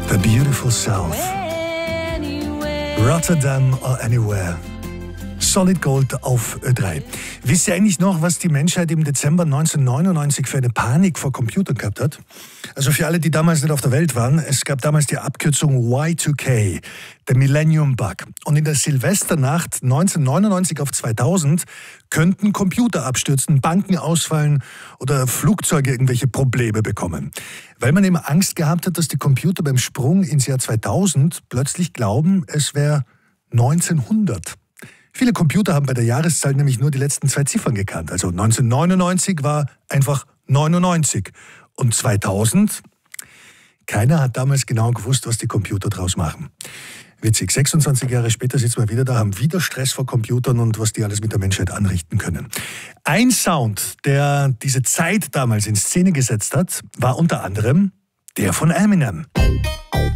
The Beautiful South. Rotterdam or Anywhere. Solid Gold auf Ö3. Wisst ihr eigentlich noch, was die Menschheit im Dezember 1999 für eine Panik vor Computern gehabt hat? Also für alle, die damals nicht auf der Welt waren, es gab damals die Abkürzung Y2K, der Millennium Bug. Und in der Silvesternacht 1999 auf 2000 könnten Computer abstürzen, Banken ausfallen oder Flugzeuge irgendwelche Probleme bekommen. Weil man eben Angst gehabt hat, dass die Computer beim Sprung ins Jahr 2000 plötzlich glauben, es wäre 1900. Viele Computer haben bei der Jahreszahl nämlich nur die letzten 2 Ziffern gekannt. Also 1999 war einfach 99. Und 2000? Keiner hat damals genau gewusst, was die Computer draus machen. Witzig, 26 Jahre später sitzen wir wieder da, haben wieder Stress vor Computern und was die alles mit der Menschheit anrichten können. Ein Sound, der diese Zeit damals in Szene gesetzt hat, war unter anderem der von Eminem.